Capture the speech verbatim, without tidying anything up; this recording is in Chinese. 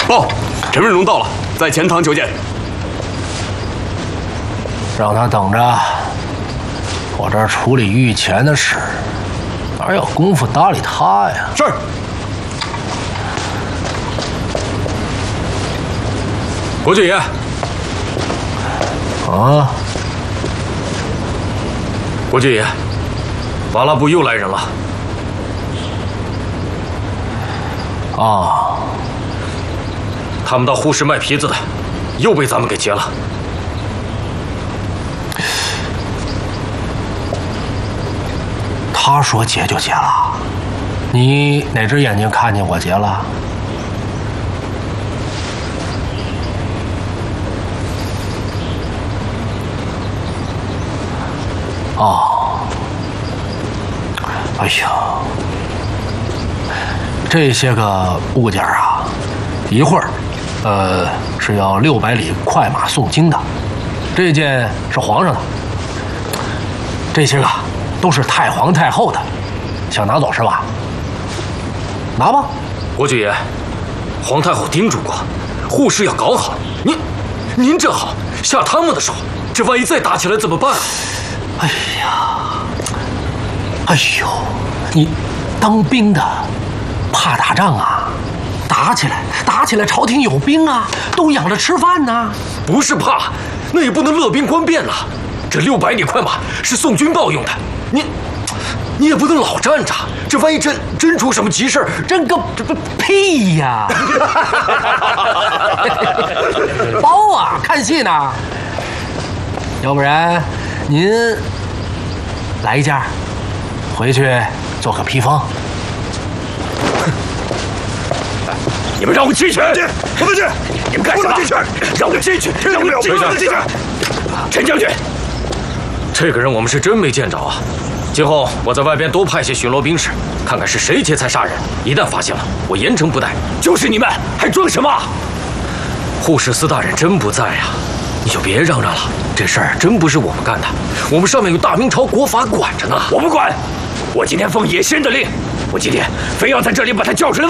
报，陈润荣到了，在钱塘求见。 让他等着，我这儿处理御前的事，哪有功夫搭理他呀？ 是。国舅爷。 啊。 国舅爷，瓦剌部又来人了。 啊。 他们到护市卖皮子的，又被咱们给劫了。 他说劫就劫了，你哪只眼睛看见我劫了？哦，哎呀，这些个物件啊，一会儿，呃，是要六百里快马送经的，这件是皇上的，这些个。 都是太皇太后的，想拿走是吧？拿吧。 国舅爷，皇太后叮嘱过，护市要搞好。您，您正好下他们的手，这万一再打起来怎么办啊？ 哎呀，哎呦，你当兵的怕打仗啊？打起来，打起来，朝廷有兵啊，都养着吃饭呢。 不是怕，那也不能勒兵官变呐。这六百里快马是送军报用的。 你，你也不能老站着，这万一真真出什么急事儿， 真个这个屁呀！包啊，看戏呢。要不然您来一件，回去做个披风。 你们让我进去！ 不能进！ 你们干什么？让我进去！让我进去！进去！陈将军。 这个人我们是真没见着啊！今后我在外边多派些巡逻兵士，看看是谁劫财杀人。一旦发现了，我严惩不贷。就是你们，还装什么？护市司大人真不在呀，你就别嚷嚷了。这事儿真不是我们干的，我们上面有大明朝国法管着呢。我不管，我今天奉野仙的令，我今天非要在这里把他叫出来。